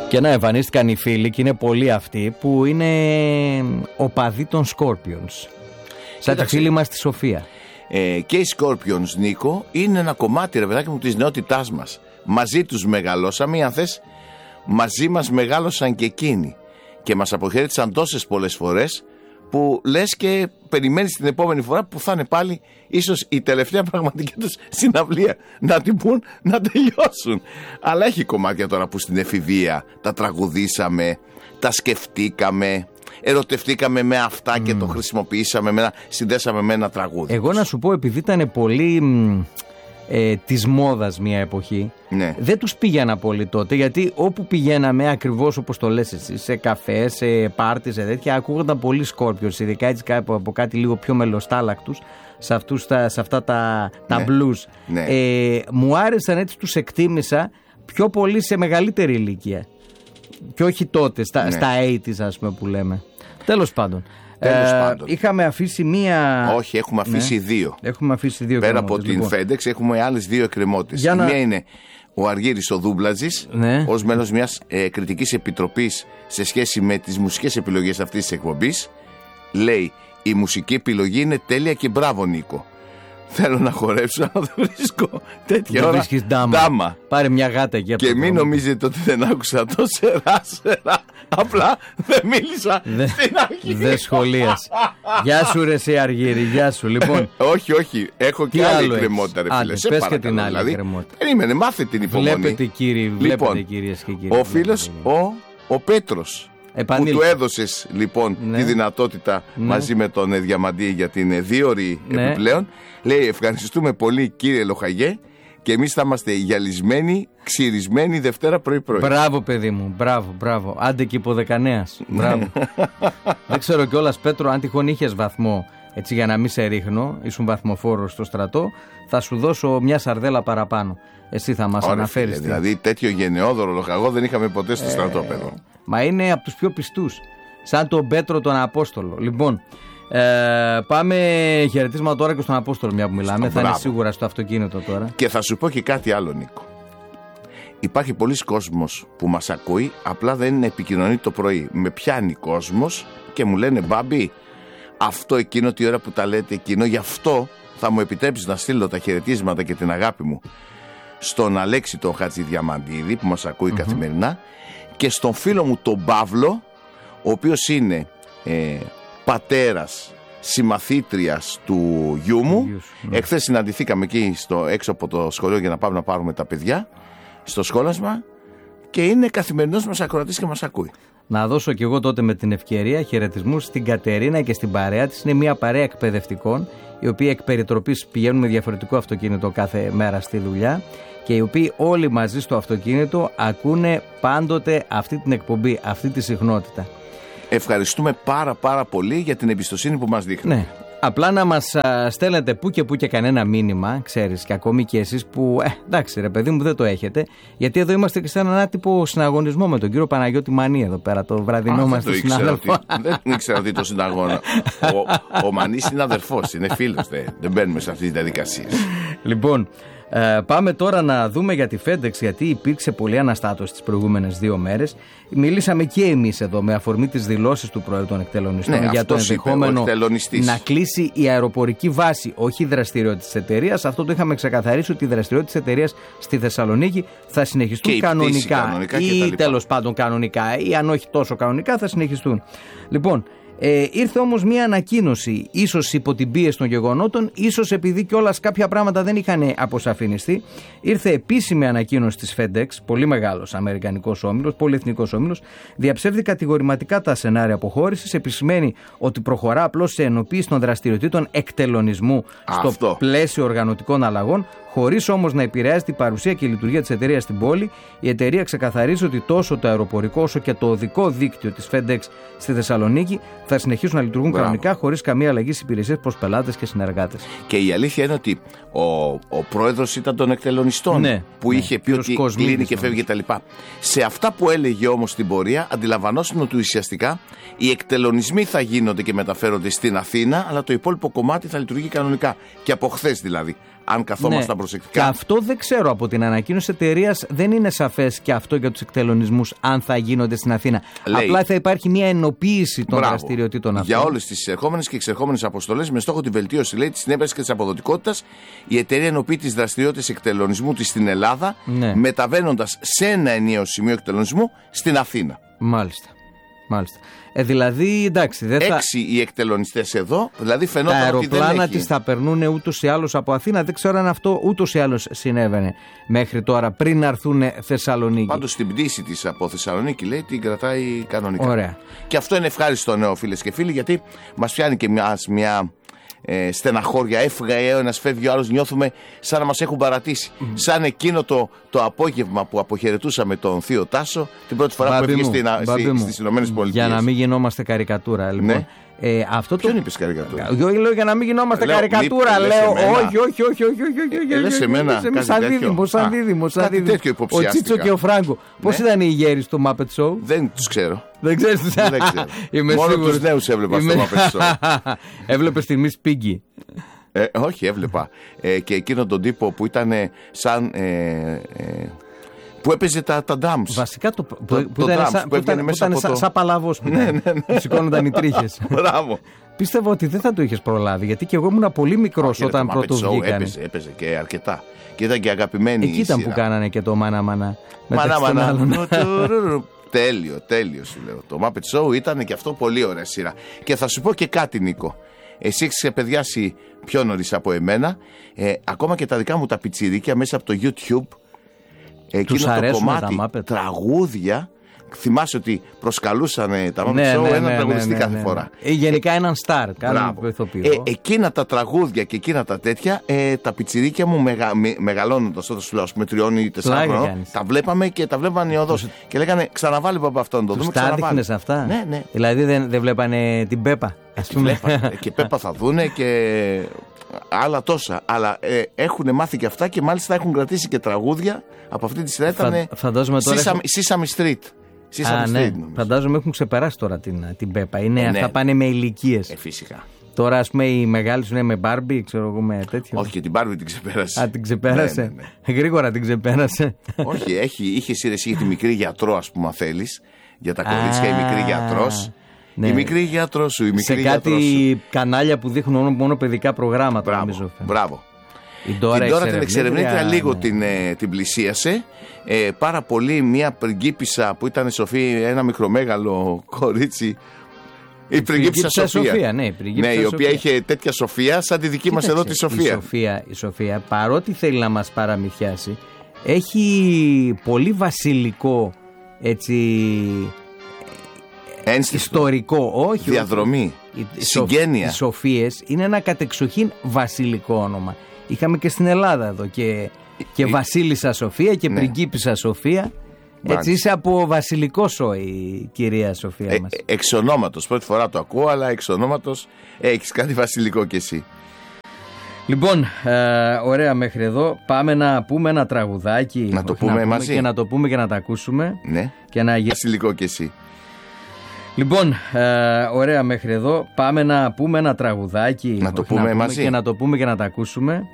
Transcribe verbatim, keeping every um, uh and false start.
Και να εμφανίστηκαν οι φίλοι, και είναι πολλοί αυτοί που είναι οπαδοί των Scorpions. Σαν τη φίλη μας τη Σοφία. Ε, και οι Scorpions, Νίκο, είναι ένα κομμάτι, ρε παιδάκι μου, της νεότητάς μας. Μαζί τους μεγαλώσαμε, ή αν θες, μαζί μας μεγάλωσαν και εκείνοι. Και μας αποχαιρέτησαν τόσες πολλές φορές που λες και περιμένεις την επόμενη φορά που θα είναι πάλι ίσως η τελευταία πραγματική τους συναυλία. Να την πούν να τελειώσουν. Αλλά έχει κομμάτια τώρα που στην εφηβεία τα τραγουδήσαμε, τα σκεφτήκαμε, ερωτευτήκαμε με αυτά mm. και το χρησιμοποιήσαμε, με ένα, συνδέσαμε με ένα τραγούδι. Εγώ να σου πω, επειδή ήταν πολύ ε, της μόδας μια εποχή, ναι. δεν τους πήγαινα πολύ τότε, γιατί όπου πηγαίναμε, ακριβώς όπως το λες εσύ, σε καφέ, σε πάρτι, σε τέτοια, ακούγονταν πολύ Scorpions, ειδικά έτσι από κάτι λίγο πιο μελοστάλακτους, σε, αυτούς τα, σε αυτά τα, τα ναι. blues. Ναι. Ε, μου άρεσαν, έτσι τους εκτίμησα πιο πολύ σε μεγαλύτερη ηλικία. Και όχι τότε, στα, ναι. στα ογδόντα ας πούμε που λέμε. Τέλος πάντων. Τέλος ε, πάντων. Είχαμε αφήσει μία. Όχι, έχουμε αφήσει ναι. δύο. Έχουμε αφήσει δύο. Πέρα από την λοιπόν. FedEx έχουμε άλλες δύο εκκρεμότητες. Η να... μία είναι ο Αργύρης ο Δούμπλατζης, ναι. ως μέλος μιας ε, κριτικής επιτροπής σε σχέση με τις μουσικές επιλογές αυτής της εκπομπής. Λέει: η μουσική επιλογή είναι τέλεια και μπράβο, Νίκο. Θέλω να χορέψω, αλλά δεν βρίσκω τέτοια ώρα ντάμα. Πάρε μια γάτα εκεί. Και μην νομίζετε ότι δεν άκουσα το σερά σερά. Απλά δεν μίλησα δε, στην αρχή. Δεν σχολίασα. Γεια σου ρε σε Αργύρη, γεια σου. Λοιπόν, όχι, όχι, έχω και άλλη εκκρεμότητα, ρε φίλε. Πες και την άλλη εκκρεμότητα. Περίμενε, μάθε την υπομονή. Βλέπετε κύριοι, βλέπετε κυρίες και κύριοι. Ο φίλος, ο, ο Πέτρος, επανήλθε. Που του έδωσες λοιπόν ναι. τη δυνατότητα ναι. μαζί με τον Διαμαντή για την δίωρη ναι. επιπλέον, λέει: ευχαριστούμε πολύ κύριε Λοχαγέ, και εμείς θα είμαστε γυαλισμένοι, ξυρισμένοι Δευτέρα πρωί-πρωί. Μπράβο, παιδί μου, μπράβο, μπράβο. Άντε και υποδεκανέας. Μπράβο. Δεν ξέρω κιόλας, Πέτρο, αν τυχόν είχες βαθμό, έτσι για να μην σε ρίχνω, ήσουν βαθμοφόρος στο στρατό, θα σου δώσω μια σαρδέλα παραπάνω. Εσύ θα μας αναφέρεις. Φίλε, δηλαδή τέτοιο γενναιόδωρο λοχαγό δεν είχαμε ποτέ στο ε, στρατόπεδο. Μα είναι από τους πιο πιστούς. Σαν τον Πέτρο τον Απόστολο. Λοιπόν, ε, πάμε χαιρετίσματα τώρα και στον Απόστολο, μια που μιλάμε. Στο θα μπράβο. Είναι σίγουρα στο αυτοκίνητο τώρα. Και θα σου πω και κάτι άλλο, Νίκο. Υπάρχει πολλής κόσμος που μας ακούει, απλά δεν επικοινωνεί το πρωί. Με πιάνει κόσμος και μου λένε: Μπάμπη, αυτό εκείνο τη ώρα που τα λέτε εκείνο, γι' αυτό θα μου επιτρέψεις να στείλω τα χαιρετίσματα και την αγάπη μου στον Αλέξη τον Χατζηδιαμαντίδη που μας ακούει mm-hmm. καθημερινά, και στον φίλο μου τον Παύλο, ο οποίος είναι ε, πατέρας συμμαθήτριας του γιού μου. Mm-hmm. Εχθές συναντηθήκαμε εκεί στο, έξω από το σχολείο για να πάμε να πάρουμε τα παιδιά στο σκόλασμα, και είναι καθημερινός μας ακροατής και μας ακούει. Να δώσω και εγώ τότε με την ευκαιρία χαιρετισμούς στην Κατερίνα και στην παρέα της. Είναι μια παρέα εκπαιδευτικών, οι οποίοι εκ περιτροπής πηγαίνουν με διαφορετικό αυτοκίνητο κάθε μέρα στη δουλειά, και οι οποίοι όλοι μαζί στο αυτοκίνητο ακούνε πάντοτε αυτή την εκπομπή, αυτή τη συχνότητα. Ευχαριστούμε πάρα πάρα πολύ για την εμπιστοσύνη που μας δείχνει. Ναι. Απλά να μας α, στέλνετε που και που και κανένα μήνυμα, ξέρεις, και ακόμη και εσείς που, ε, εντάξει ρε παιδί μου, δεν το έχετε, γιατί εδώ είμαστε και σε έναν άτυπο συναγωνισμό με τον κύριο Παναγιώτη Μανή εδώ πέρα, το βραδινό μας το συνάδελφο. Δεν ήξερα ότι το συναγώνα. Ο, ο Μανής είναι αδερφός, είναι φίλος, δεν, δεν μπαίνουμε σε αυτή τη διαδικασία. Λοιπόν, ε, πάμε τώρα να δούμε για τη FedEx, γιατί υπήρξε πολλή αναστάτωση τις προηγούμενες δύο μέρες. Μιλήσαμε και εμείς εδώ με αφορμή τις δηλώσεις του Προέδρου των Εκτελονιστών, ναι, για το ενδεχόμενο να κλείσει η αεροπορική βάση, όχι η δραστηριότητα της εταιρείας. Αυτό το είχαμε ξεκαθαρίσει, ότι η δραστηριότητα της εταιρείας στη Θεσσαλονίκη θα συνεχιστούν και κανονικά, κανονικά ή τέλος πάντων κανονικά, ή αν όχι τόσο κανονικά θα συνεχιστούν. Λοιπόν, Ε, ήρθε όμως μια ανακοίνωση, ίσως υπό την πίεση των γεγονότων, ίσως επειδή κιόλας κάποια πράγματα δεν είχαν αποσαφινιστεί. Ήρθε επίσημη ανακοίνωση της FedEx, πολύ μεγάλος αμερικανικός όμιλος, πολυεθνικός όμιλος, διαψεύδει κατηγορηματικά τα σενάρια αποχώρησης, επισημαίνει ότι προχωρά απλώς σε ενοποίηση των δραστηριοτήτων εκτελονισμού στο Αυτό. πλαίσιο οργανωτικών αλλαγών, χωρίς όμως να επηρεάζει την παρουσία και η λειτουργία της εταιρείας στην πόλη. Η εταιρεία ξεκαθαρίζει ότι τόσο το αεροπορικό όσο και το οδικό δίκτυο της FedEx στη Θεσσαλονίκη θα συνεχίσουν να λειτουργούν Μπράβο. κανονικά, χωρίς καμία αλλαγή στις υπηρεσίες προς πελάτες και συνεργάτες. Και η αλήθεια είναι ότι ο, ο πρόεδρος ήταν των εκτελονιστών, ναι, που ναι, είχε πει ότι κλείνει και φεύγει κτλ. Σε αυτά που έλεγε όμως στην πορεία, αντιλαμβανόσουν ότι ουσιαστικά οι εκτελονισμοί θα γίνονται και μεταφέρονται στην Αθήνα, αλλά το υπόλοιπο κομμάτι θα λειτουργεί κανονικά. Και από χθες δηλαδή. αν καθόμασταν ναι. προσεκτικά. Και αυτό δεν ξέρω, από την ανακοίνωση εταιρείας δεν είναι σαφές και αυτό για τους εκτελονισμούς, αν θα γίνονται στην Αθήνα. Λέει, απλά θα υπάρχει μια ενοποίηση των μπράβο, δραστηριοτήτων αυτών. Για όλες τις εισερχόμενες και εξερχόμενες αποστολές, με στόχο τη βελτίωση, λέει, της συνέπειας και της αποδοτικότητας, η εταιρεία ενοποιεί τις δραστηριότητες εκτελονισμού της στην Ελλάδα, ναι. μεταβαίνοντας σε ένα ενιαίο σημείο εκτελονισμού στην Αθήνα. Μάλιστα. Μάλιστα. Ε, δηλαδή, εντάξει, δεν θα... Έξι οι εκτελονιστές εδώ, δηλαδή φαινόταν ότι δεν έχει. Τα αεροπλάνα της θα περνούν ούτως ή άλλως από Αθήνα. Δεν ξέρω αν αυτό ούτως ή άλλως συνέβαινε μέχρι τώρα, πριν να έρθουν Θεσσαλονίκη. Πάντως την πτήση της από Θεσσαλονίκη, λέει, την κρατάει κανονικά. Ωραία. Και αυτό είναι ευχάριστο νέο, φίλες και φίλοι, γιατί μας πιάνει και μια, μια ε, στεναχώρια. Έφυγε ο ένας, φεύγει ο άλλος, νιώθουμε σαν να μας έχουν παρατήσει. Mm. Σαν εκείνο το, το απόγευμα που αποχαιρετούσαμε τον Θείο Τάσο την πρώτη φορά Μπάμπη που έφυγε στην, στις Ηνωμένες Πολιτείες. Για να μην γινόμαστε καρικατούρα, λοιπόν. Ναι. Ε, αυτό Ποιον το... είπες καρικατούρα? Εγώ λέω για να μην γινόμαστε λέω, καρικατούρα. Λίπ, λέω, όχι, όχι, όχι, όχι, όχι. Ε, λες εμένα, σαν δίδυμο, σαν δίδυμο. Κάτι τέτοιο υποψιάστηκα. Ο Τσίτσο και ο Φράγκο. Πώς ήταν οι γέροι στο Muppet Show? Δεν τους ξέρω. Δεν ξέρεις τους. Μόνο τους νέους έβλεπα στο Muppet Show. Έβλεπες τη Miss Piggy? Ε, όχι, έβλεπα. Ε, και εκείνον τον τύπο που ήταν σαν. Ε, ε, που έπαιζε τα, τα drums. Βασικά το. Που, το, που, το ήταν, drums, σαν, που ήταν μέσα από σαν, το... σαν παλαβός που, ναι, ναι, ναι. Σηκώνονταν οι τρίχες. Μπράβο. Πίστευα ότι δεν θα το είχες προλάβει, γιατί και εγώ ήμουν πολύ μικρός όταν πρώτο βγήκανε. Έπαιζε, έπαιζε και αρκετά. Και ήταν και αγαπημένη. Εκεί ήταν σειρά. Που κάνανε και το μάνα μάνα. Μάνα μάνα. Τέλειο, τέλειο σου λέω. Το Muppet Show ήταν και αυτό πολύ ωραία σειρά. Και θα σου πω και κάτι, Νίκο. Εσύ έχεις ξεπαιδιάσει πιο νωρίς από εμένα. Ε, ακόμα και τα δικά μου τα πιτσιρίκια μέσα από το YouTube. Εκείνο το κομμάτι, τραγούδια. Θυμάσαι ότι προσκαλούσαν τα Muppet ναι, Show ναι, έναν ναι, τραγουδιστή ναι, ναι, κάθε ναι. φορά. Ε, γενικά έναν στάρ, κάνουν ηθοποιό. Ε, εκείνα τα τραγούδια και εκείνα τα τέτοια, ε, τα πιτσιρίκια μου μεγα, με, μεγαλώνοντας όταν σου λέω, ας πούμε, τριών ή τεσσάρων χρονών, τα βλέπαμε και τα βλέπανε οι οδός. Τους... Και λέγανε, ξαναβάλει από αυτόν το δούμε, ξαναβάλει. Τους τα έδειχνες αυτά? Ναι, ναι. Δηλαδή δεν, δεν βλέπανε την Πέπα, ας πούμε. Βλέπανε, και Πέπα θα δούνε και άλλα τόσα. Αλλά ε, έχουν μάθει και αυτά και μάλιστα έχουν κρατήσει και τραγούδια από αυτή τη σειρά. Ήταν Sesame Street. Α, ναι. Street, φαντάζομαι έχουν ξεπεράσει τώρα την, την Πέπα. Είναι, ε, αυτά ναι. Πάνε με ηλικίες. Ε, φυσικά. Τώρα, ας πούμε, οι μεγάλοι σου είναι με Μπάρμπι, ξέρω εγώ, με τέτοιο. Όχι, και την Μπάρμπι την ξεπέρασε. Α, την ξεπέρασε. Ναι, ναι, ναι. Γρήγορα την ξεπέρασε. Όχι, έχει, είχε σειρές για τη μικρή γιατρό, ας πούμε, αν θέλεις. Για τα κορίτσια, η μικρή γιατρός. Ναι. Η μικρή γιατρό σου, η μικρή σε κάτι σου. Κανάλια που δείχνουν μόνο, μόνο παιδικά προγράμματα, μπράβο, νομίζω. Μπράβο. Η Ντόρα την εξερευνήτρια λίγο ναι. την, ε, την πλησίασε. Ε, πάρα πολύ μια πριγκίπισσα που ήταν Σοφία, ένα μικρομέγαλο κορίτσι. Η πριγκίπισσα Σοφία. Σοφία ναι, η, ναι, η οποία Σοφία. Είχε τέτοια Σοφία σαν τη δική Κοίταξε, μας εδώ τη Σοφία. Η, Σοφία. η Σοφία, παρότι θέλει να μας παραμυθιάσει, έχει πολύ βασιλικό έτσι. Ένστικτο. Ιστορικό, όχι. Διαδρομή. Οι, συγγένεια. Οι Σοφίες είναι ένα κατεξοχήν βασιλικό όνομα. Είχαμε και στην Ελλάδα εδώ και, και η... Βασίλισσα Σοφία και ναι. Πριγκίπισσα Σοφία. Έτσι είσαι από βασιλικό σόι, κυρία Σοφία ε, μας. Ε, εξ ονόματος, πρώτη φορά το ακούω, αλλά εξ ονόματος έχεις κάτι βασιλικό κι εσύ. Λοιπόν, ε, ωραία μέχρι εδώ. Πάμε να πούμε ένα τραγουδάκι. Να το πούμε, να πούμε μαζί. Και να το πούμε και να τα ακούσουμε. Ναι, και να... βασιλικό κι εσύ. Λοιπόν, ε, ωραία μέχρι εδώ. Πάμε να πούμε ένα τραγουδάκι. Να το πούμε να μαζί. Και να το πούμε και να τα ακούσουμε.